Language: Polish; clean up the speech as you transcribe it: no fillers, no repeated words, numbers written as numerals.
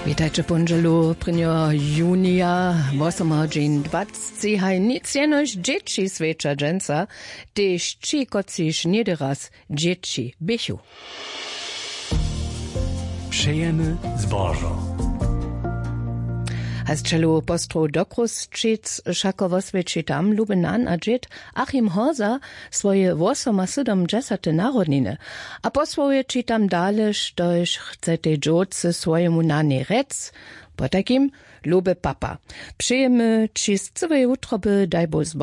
Witajcie ponżelu, prynio junia, 8 dzień 20, haj nic jenoś dzieci swecza dżęca, tež ci kociš niederas dzieci bychu. Přejemy zbożo. A z czelu postru dokrus czyc szakowo sveči tam lubenan a dżet Achim Horza swoje 78 narodniny, a posłuje ci tam dależ, doż chce te dżocy swojemu nani rec, po takim lube papa. Přejemy ci z całej utroby daj bo